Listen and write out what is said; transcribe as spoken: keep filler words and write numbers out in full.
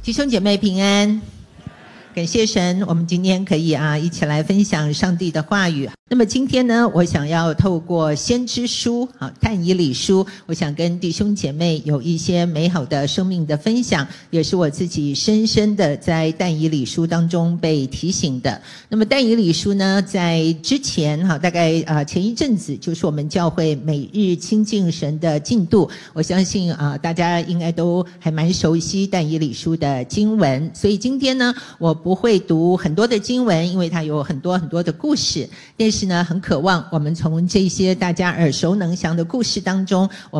弟兄姐妹平安，感谢神，我们今天可以啊一起来分享上帝的话语。那么今天呢，我想要透过先知书啊但以理书，我想跟弟兄姐妹有一些美好的生命的分享，也是我自己深深的在但以理书当中被提醒的。那么但以理书呢，在之前哈，大概啊前一阵子就是我们教会每日亲近神的进度，我相信啊大家应该都还蛮熟悉但以理书的经文，所以今天呢，我不会读很多的经文，因为它有很多很多的故事，但是呢，很渴望我们从这些大家耳熟能详的故事当中，我